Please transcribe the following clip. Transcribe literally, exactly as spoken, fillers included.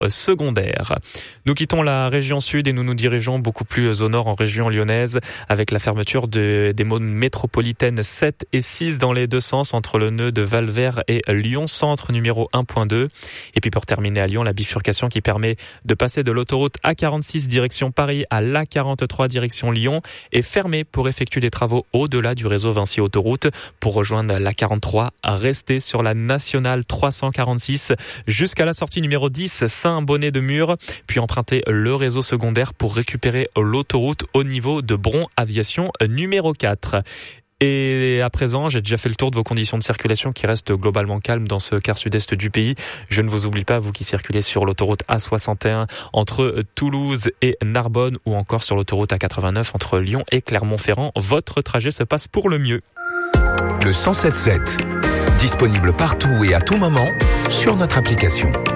secondaire. Nous quittons la région sud et nous nous dirigeons beaucoup plus au nord en région lyonnaise avec la fermeture de, des modes métropolitaines sept et six dans les deux sens entre le nœud de Valvert et Lyon Centre numéro un point deux. Et puis pour terminer à Lyon, la bifurcation qui permet de passer de l'autoroute A quarante-six direction Paris à l'A quarante-trois direction Lyon est fermée pour effectuer des travaux au-delà du réseau Vinci Autoroute. Pour rejoindre l'A quarante-trois, restez sur la nationale trois cent quarante-six jusqu'à la sortie numéro dix Saint-Bonnet-de-Mur, puis empruntez le réseau secondaire pour récupérer l'autoroute au niveau de Bron Aviation numéro quatre. Et à présent, j'ai déjà fait le tour de vos conditions de circulation qui restent globalement calmes dans ce quart sud-est du pays. Je ne vous oublie pas, vous qui circulez sur l'autoroute A soixante et un entre Toulouse et Narbonne ou encore sur l'autoroute A quatre-vingt-neuf entre Lyon et Clermont-Ferrand. Votre trajet se passe pour le mieux. Le cent sept sept, disponible partout et à tout moment sur notre application.